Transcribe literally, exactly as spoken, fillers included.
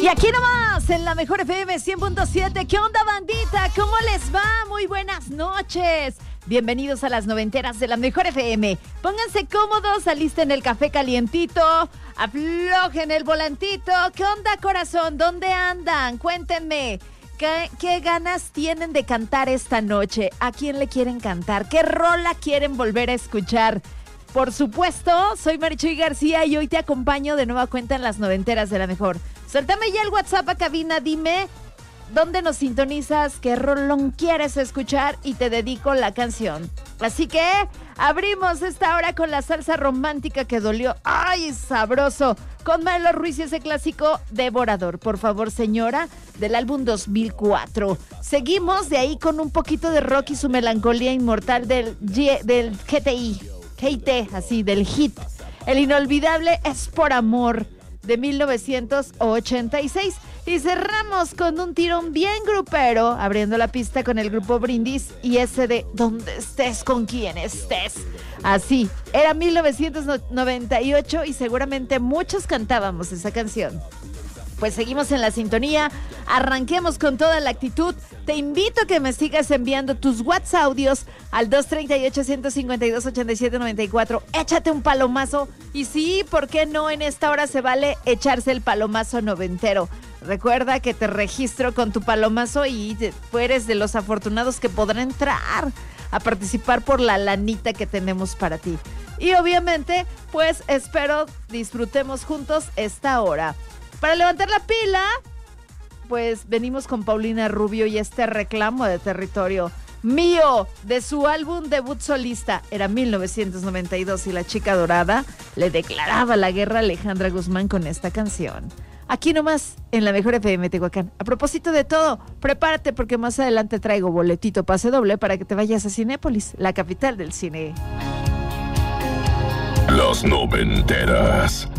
Y aquí nomás, en la Mejor F M cien punto siete. ¿Qué onda, bandita? ¿Cómo les va? Muy buenas noches. Bienvenidos a las noventeras de la Mejor F M. Pónganse cómodos, alisten el café calientito, aflojen el volantito. ¿Qué onda, corazón? ¿Dónde andan? Cuéntenme. ¿Qué, ¿Qué ganas tienen de cantar esta noche? ¿A quién le quieren cantar? ¿Qué rola quieren volver a escuchar? Por supuesto, soy Marichuy García y hoy te acompaño de nueva cuenta en las noventeras de la Mejor. Suéltame ya el WhatsApp a cabina, dime dónde nos sintonizas, qué rolón quieres escuchar y te dedico la canción. Así que abrimos esta hora con la salsa romántica que dolió. ¡Ay, sabroso! Con Maelo Ruiz y ese clásico Devorador. Por favor, señora, del álbum dos mil cuatro. Seguimos de ahí con un poquito de rock y su melancolía inmortal del, G- del G T I. G T, así, del hit. El inolvidable Es por Amor, de mil novecientos ochenta y seis. Y cerramos con un tirón bien grupero, abriendo la pista con el grupo Brindis y ese de Donde estés, con quien estés. Así, era mil novecientos noventa y ocho y seguramente muchos cantábamos esa canción. Pues seguimos en la sintonía, arranquemos con toda la actitud. Te invito a que me sigas enviando tus WhatsApp audios al dos tres ocho, uno cinco dos, ocho siete nueve cuatro. Échate un palomazo y sí, ¿por qué no? En esta hora se vale echarse el palomazo noventero. Recuerda que te registro con tu palomazo y eres de los afortunados que podrán entrar a participar por la lanita que tenemos para ti. Y obviamente, pues espero disfrutemos juntos esta hora. Para levantar la pila, pues venimos con Paulina Rubio y este reclamo de territorio mío de su álbum debut solista. Era mil novecientos noventa y dos y la chica dorada le declaraba la guerra a Alejandra Guzmán con esta canción. Aquí nomás, en la Mejor F M Tehuacán. A propósito de todo, prepárate porque más adelante traigo boletito pase doble para que te vayas a Cinépolis, la capital del cine. Las noventeras.